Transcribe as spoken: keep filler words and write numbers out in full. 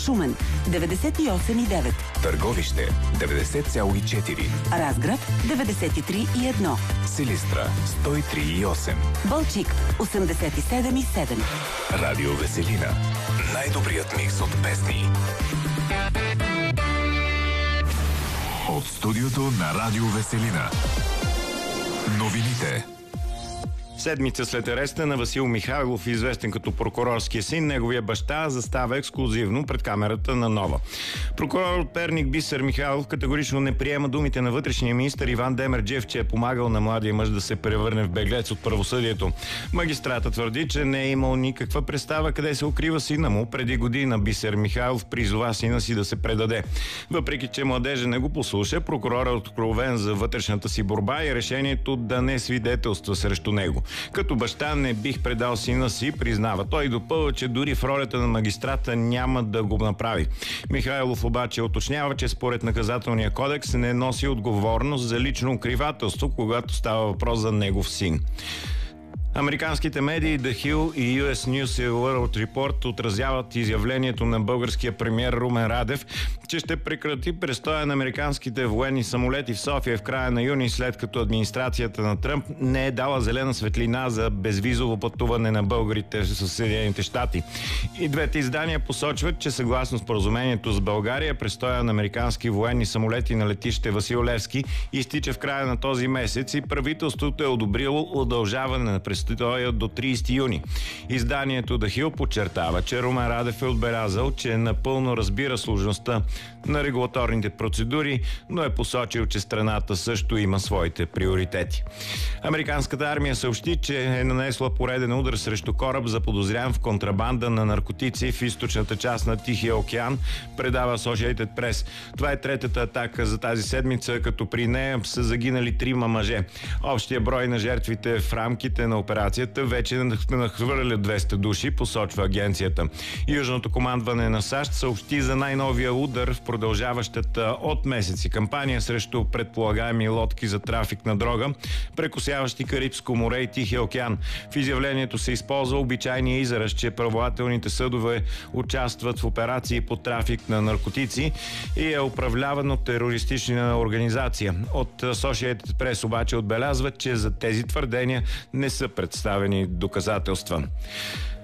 Шумен деветдесет и осем и девет, Търговище деветдесет цяло и четири, Разград деветдесет и три и едно, Силистра сто и три и осем, Балчик осемдесет и седем и седем. Радио Веселина. Най-добрият микс от песни. От студиото на Радио Веселина. Новините. Седмица след ареста на Васил Михайлов, известен като прокурорския син, неговия баща застава ексклузивно пред камерата на Нова. Прокурор от Перник Бисер Михайлов категорично не приема думите на вътрешния министър Иван Демерджиев, че е помагал на младия мъж да се превърне в беглец от правосъдието. Магистратът твърди, че не е имал никаква представа къде се укрива сина му. Преди година Бисер Михайлов призова сина си да се предаде. Въпреки че младежа не го послуша, прокурорът е откровен за вътрешната си борба и решението да не свидетелства срещу него. Като баща не бих предал сина си, признава. Той допълва, че дори в ролята на магистрата няма да го направи. Михайлов обаче уточнява, че според наказателния кодекс не носи отговорност за лично укривателство, когато става въпрос за негов син. Американските медии The Hill и Ю Ес News и World Report отразяват изявлението на българския премиер Румен Радев, че ще прекрати престоя на американските военни самолети в София в края на юни, след като администрацията на Тръмп не е дала зелена светлина за безвизово пътуване на българите в Съединените щати. И двете издания посочват, че съгласно споразумението с България, престоя на американски военни самолети на летище Васил Левски изтича в края на този месец и правителството е одобрило удължаване на престоя до тридесети юни. Изданието The Hill подчертава, че Румен Радев е отбелязал, че напълно разбира сложността на регулаторните процедури, но е посочил, че страната също има своите приоритети. Американската армия съобщи, че е нанесла пореден удар срещу кораб, заподозрян в контрабанда на наркотици в източната част на Тихия океан, предава Associated Press. Това е третата атака за тази седмица, като при нея са загинали трима мъже. Общия брой на жертвите в рамките на операцията вече нахвърля двеста души, посочва агенцията. Южното командване на САЩ съобщи за най-новия удар в продължаващата от месеци кампания срещу предполагаеми лодки за трафик на дрога, прекосяващи Карибско море и Тихия океан. В изявлението се използва обичайния израз, че правоохранителните съдове участват в операции по трафик на наркотици и е управляван от терористична организация. От Associated Press обаче отбелязват, че за тези твърдения не са представени доказателства.